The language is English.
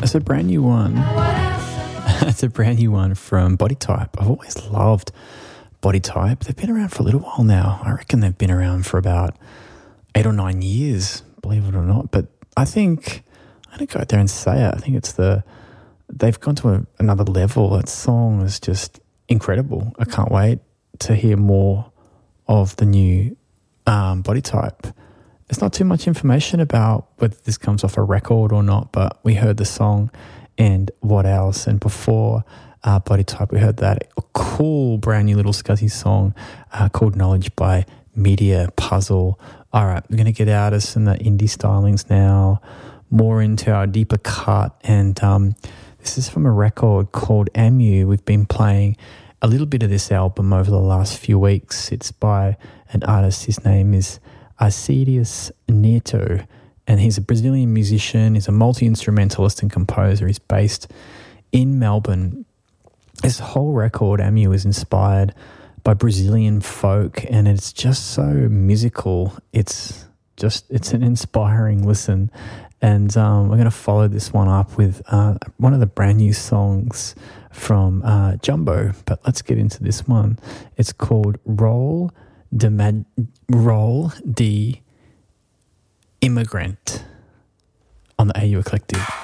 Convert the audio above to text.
It's a brand new one. It's a brand new one from Body Type. I've always loved Body Type. They've been around for a little while now. I reckon they've been around for about 8 or 9 years, believe it or not. But I think, I'm going to go out there and say it, I think they've gone to another level. That song is just incredible. I can't wait to hear more of the new Body Type. There's not too much information about whether this comes off a record or not, but we heard the song and what else. And before Body Type, we heard that cool brand new little scuzzy song called Knowledge by Media Puzzle. All right, we're going to get out of some of the indie stylings now, more into our deeper cut. And this is from a record called Amu. We've been playing a little bit of this album over the last few weeks. It's by an artist. His name is Arcedius Neto, and he's a Brazilian musician. He's a multi-instrumentalist and composer. He's based in Melbourne. This whole record, Amu, is inspired by Brazilian folk, and it's just so musical. It's an inspiring listen. And we're going to follow this one up with one of the brand new songs from Jumbo. But let's get into this one. It's called Roll de Immigrant on the AU Eclectic.